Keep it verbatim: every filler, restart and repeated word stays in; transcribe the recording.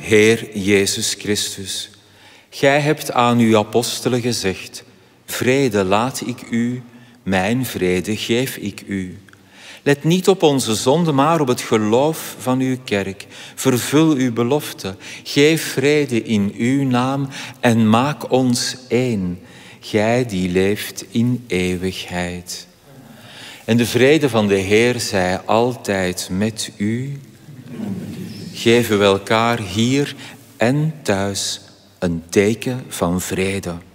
Heer Jezus Christus. Gij hebt aan uw apostelen gezegd, vrede laat ik u, mijn vrede geef ik u. Let niet op onze zonde, maar op het geloof van uw kerk. Vervul uw belofte, geef vrede in uw naam en maak ons één, gij die leeft in eeuwigheid. En de vrede van de Heer zij altijd met u. Geven we elkaar hier en thuis een teken van vrede.